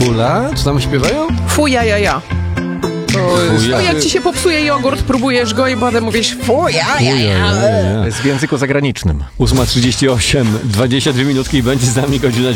Fula? Co tam śpiewają? Fuja, ja. Fuja. No jak ci się popsuje jogurt, próbujesz go i potem mówisz fuja, ja. To jest w języku zagranicznym. 8:38, 22 minutki i będzie z nami godzina